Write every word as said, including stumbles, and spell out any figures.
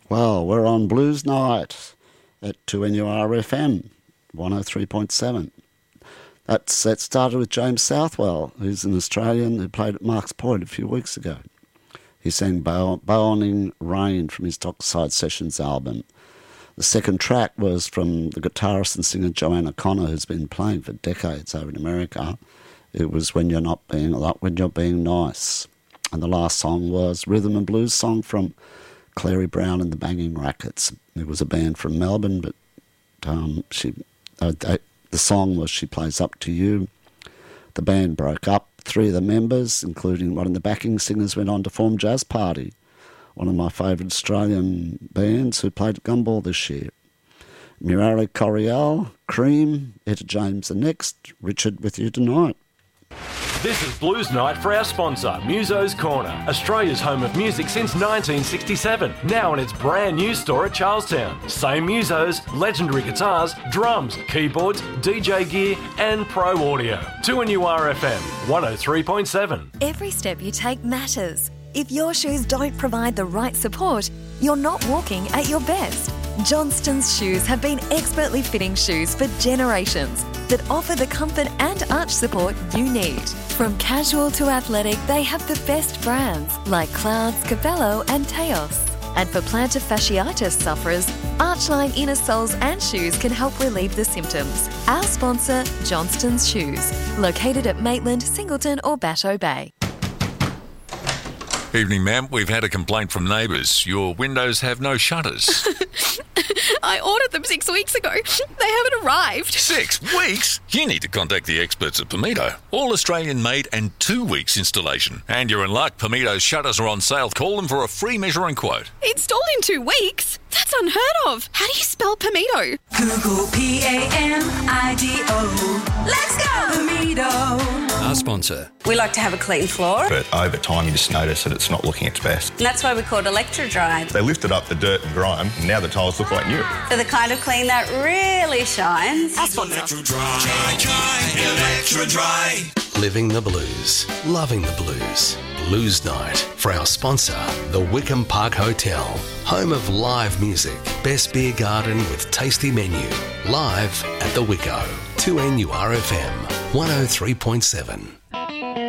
Well, we're on Blues Night at two N U R F M, one oh three point seven. That's, that started with James Southwell, who's an Australian who played at Mark's Point a few weeks ago. He sang Boning Rain from his Dockside Sessions album. The second track was from the guitarist and singer Joanna Connor, who's been playing for decades over in America. It was When You're Not Being When You're Being Nice. And the last song was Rhythm and Blues song from Clary Brown and the Banging Rackets. It was a band from Melbourne, but um, she, uh, they, the song was She Plays Up to You. The band broke up. Three of the members, including one of the backing singers, went on to form Jazz Party, one of my favourite Australian bands who played at Gumball this year. Murari Coriel, Cream, Etta James the next, Richard with you tonight. This is Blues Night for our sponsor, Muso's Corner, Australia's home of music since nineteen sixty-seven. Now in its brand new store at Charlestown. Same Musos, legendary guitars, drums, keyboards, D J gear and pro audio. two N U R F M, one oh three point seven. Every step you take matters. If your shoes don't provide the right support, you're not walking at your best. Johnston's shoes have been expertly fitting shoes for generations that offer the comfort and arch support you need. From casual to athletic, they have the best brands like Clouds, Cabello and Teos. And for plantar fasciitis sufferers, Archline inner soles and shoes can help relieve the symptoms. Our sponsor, Johnston's Shoes, located at Maitland, Singleton or Batteau Bay. Evening, ma'am. We've had a complaint from neighbours. Your windows have no shutters. I ordered them six weeks ago. They haven't arrived. Six weeks? You need to contact the experts at Pomito. All Australian made and two weeks installation. And you're in luck. Pomito's shutters are on sale. Call them for a free measuring quote. Installed in two weeks? That's unheard of. How do you spell Pomito? Google P A M I D O. Let's go! Pomito. Our sponsor. We like to have a clean floor. But over time you just notice that it's not looking its best. And that's why we called Electro-Dry. They lifted up the dirt and grime and now the tiles look like new. For the kind of clean that really shines. Our sponsor. Electro-Dry. Dry, dry, Electro-Dry. Living the blues. Loving the blues. Blues Night for our sponsor, the Wickham Park Hotel. Home of live music, best beer garden with tasty menu. Live at the Wicko. two N U R F M, one oh three point seven.